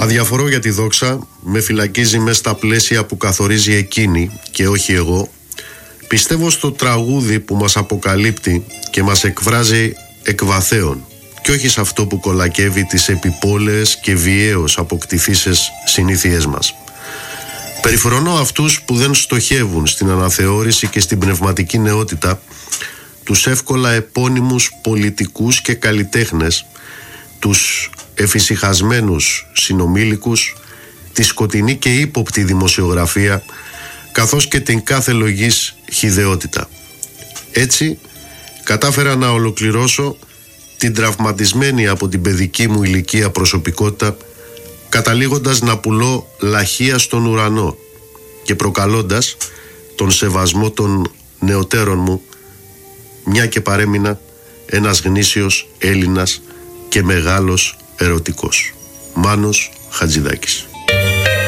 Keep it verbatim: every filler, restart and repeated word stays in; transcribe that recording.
Αδιαφορώ για τη δόξα, με φυλακίζει μες στα πλαίσια που καθορίζει εκείνη και όχι εγώ. Πιστεύω στο τραγούδι που μας αποκαλύπτει και μας εκφράζει εκ βαθέων και όχι σε αυτό που κολακεύει τις επιπόλαιες και βιαίως αποκτηθήσεις συνήθειές μας. Περιφρονώ αυτούς που δεν στοχεύουν στην αναθεώρηση και στην πνευματική νεότητα, τους εύκολα επώνυμους πολιτικούς και καλλιτέχνες, τους εφησυχασμένους συνομήλικους, τη σκοτεινή και ύποπτη δημοσιογραφία, καθώς και την κάθε λογής χυδαιότητα. Έτσι κατάφερα να ολοκληρώσω την τραυματισμένη από την παιδική μου ηλικία προσωπικότητα, καταλήγοντας να πουλώ λαχεία στον ουρανό και προκαλώντας τον σεβασμό των νεωτέρων μου, μια και παρέμεινα ένας γνήσιος Έλληνας και μεγάλος ερωτικός. Μάνος Χατζηδάκης.